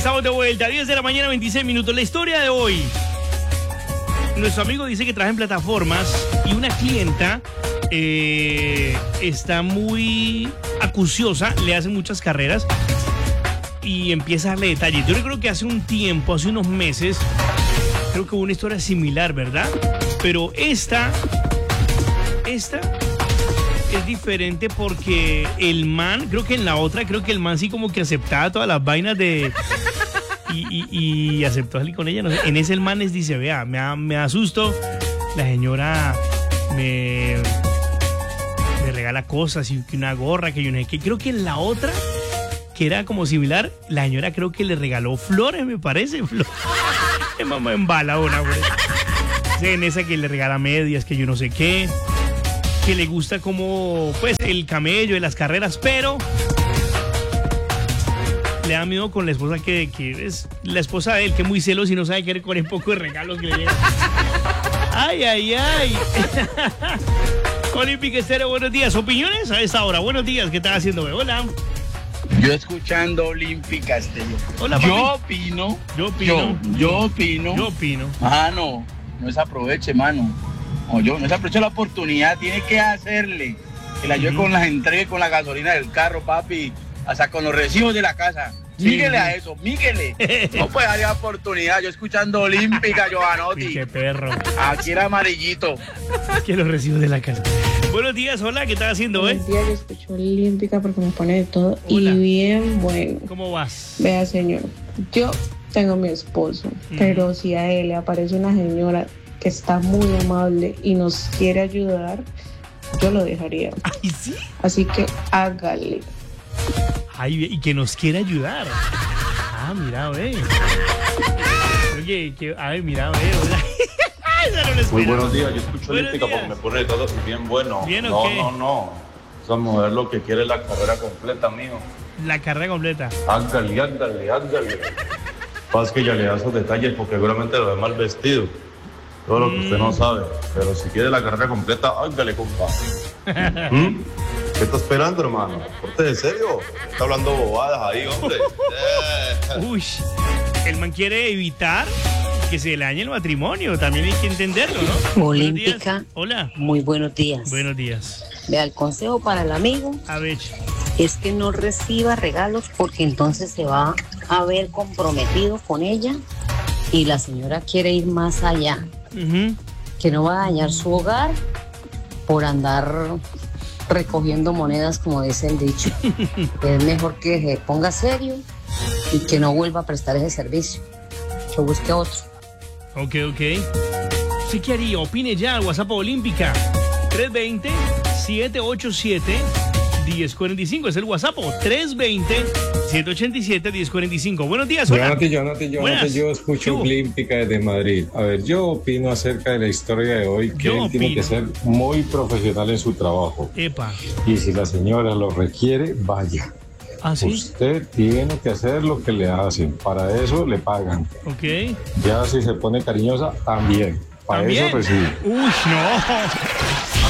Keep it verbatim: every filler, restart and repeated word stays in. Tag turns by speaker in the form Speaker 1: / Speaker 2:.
Speaker 1: Estamos de vuelta, diez de la mañana, veintiséis minutos. La historia de hoy. Nuestro amigo dice que trabaja en plataformas y una clienta eh, está muy acuciosa, le hace muchas carreras y empieza a darle detalles. Yo creo que hace un tiempo, hace unos meses, creo que hubo una historia similar, ¿verdad? Pero esta, esta es diferente porque el man, creo que en la otra, creo que el man sí como que aceptaba todas las vainas de... Y, y, y aceptó salir con ella. No sé. En ese el man les dice, vea, me, me asusto, la señora me, me regala cosas, y que una gorra, que yo no sé qué. Creo que en la otra, que era como similar, la señora creo que le regaló flores, me parece. Flores. Mamá embala una, güey. Sí, en esa que le regala medias, que yo no sé qué. Que le gusta como, pues, el camello de las carreras, pero... le da miedo con la esposa que, que es la esposa de él, que es muy celosa y no sabe qué hacer con el poco de regalos que le llegan. Ay, ay, ay. Olímpica Estéreo, buenos días. ¿Opiniones a esta hora? Buenos días, ¿qué estás haciendo? Hola.
Speaker 2: Yo escuchando Olímpica Estéreo.
Speaker 1: Hola, papi.
Speaker 2: Yo opino.
Speaker 1: Yo opino.
Speaker 2: Yo, yo opino.
Speaker 1: Yo opino.
Speaker 2: Mano, no desaproveche, mano. O yo, no desaproveche la oportunidad. Tiene que hacerle. Que la ayude uh-huh. con las entregas, con la gasolina del carro, papi. Hasta con los recibos de la casa. Míguele a eso, míguele. No puede darle oportunidad. Yo escuchando Olímpica, Giovanotti.
Speaker 1: Qué perro.
Speaker 2: Aquí era amarillito.
Speaker 1: Que los recibos de la casa. Buenos días, hola, ¿qué estás haciendo, eh?
Speaker 3: Buenos días, yo escucho Olímpica porque me pone de todo. Hola. Y bien bueno.
Speaker 1: ¿Cómo vas?
Speaker 3: Vea, señor, yo tengo a mi esposo, uh-huh. pero si a él le aparece una señora que está muy amable y nos quiere ayudar, yo lo dejaría.
Speaker 1: ¿Ay, sí?
Speaker 3: Así que hágale.
Speaker 1: Ay, y que nos quiere ayudar. Ah, mira, ve. Oye, que, a ver, mira, ve. No
Speaker 4: muy buenos días, yo escucho Olímpica porque me pone todo bien bueno.
Speaker 1: ¿Bien
Speaker 4: no,
Speaker 1: o qué?
Speaker 4: no, no. Esa mujer lo que quiere es la carrera completa, mío.
Speaker 1: La carrera completa.
Speaker 4: Hágale, hágale, hágale. Pasa que ya le da esos detalles porque seguramente lo ve mal vestido. Todo lo que mm. usted no sabe. Pero si quiere la carrera completa, hágale, compa. ¿Mm? ¿Qué está esperando, hermano? ¿Porte de serio? Está hablando bobadas ahí, hombre.
Speaker 1: Uy, el man quiere evitar que se le dañe el matrimonio. También hay que entenderlo, ¿no?
Speaker 5: Olímpica.
Speaker 1: Hola.
Speaker 5: Muy buenos días.
Speaker 1: Buenos días.
Speaker 5: Vea, el consejo para el amigo
Speaker 1: a ver.
Speaker 5: es que no reciba regalos porque entonces se va a ver comprometido con ella y la señora quiere ir más allá. Uh-huh. Que no va a dañar su hogar por andar recogiendo monedas, como dice el dicho. Es mejor que se ponga serio y que no vuelva a prestar ese servicio, que busque otro.
Speaker 1: Ok, ok. ¿Sí qué haría? Opine ya al WhatsApp Olímpica tres dos cero, siete ocho siete, uno cero cuatro cinco. Es el WhatsApp tres dos cero, siete ocho siete, uno cero cuatro cinco. Buenos días, hola.
Speaker 6: Yo, yo, no te, yo, no te, yo escucho Olímpica desde Madrid. A ver, yo opino acerca de la historia de hoy que yo él opino. Tiene que ser muy profesional en su trabajo.
Speaker 1: Epa.
Speaker 6: Y si la señora lo requiere, vaya.
Speaker 1: ¿Ah, sí?
Speaker 6: Usted tiene que hacer lo que le hacen. Para eso le pagan.
Speaker 1: Ok.
Speaker 6: Ya si se pone cariñosa, también. Para
Speaker 1: ¿También?
Speaker 6: eso recibe.
Speaker 1: Uy, no.